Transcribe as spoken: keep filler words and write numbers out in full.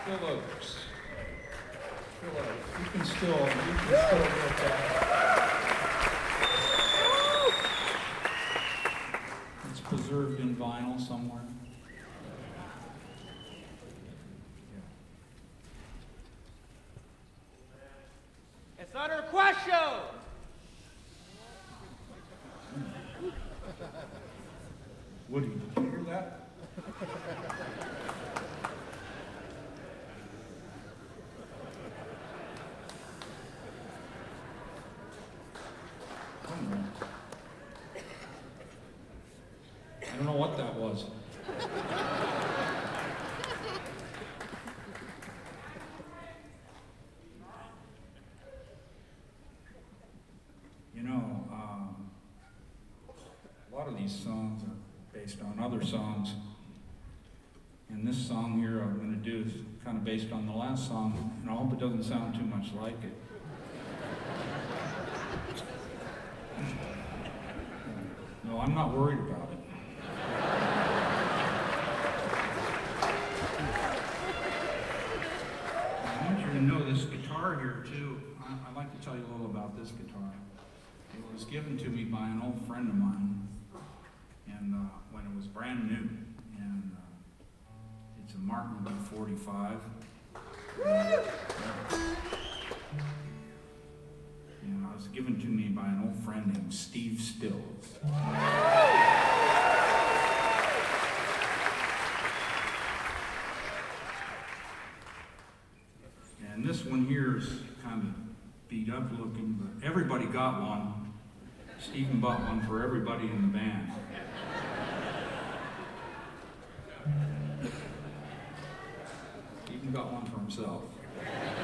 Phil Oakes. Phil Oakes. You can still, you can still get that. It's preserved in vinyl somewhere. It's not a request show! Woody, did you hear that? I don't know what that was. You know, um, a lot of these songs are based on other songs. And this song here I'm going to do is kind of based on the last song, and I hope it doesn't sound too much like it. No, I'm not worried about it. I want you to know this guitar here too. I, I'd like to tell you a little about this guitar. It was given to me by an old friend of mine, and uh, when it was brand new, and uh, it's a Martin B forty-five. And, and it was given to me by an old friend named Steve Stills. And this one here is kind of beat up looking, but everybody got one. Stephen bought one for everybody in the band. Stephen got one for himself.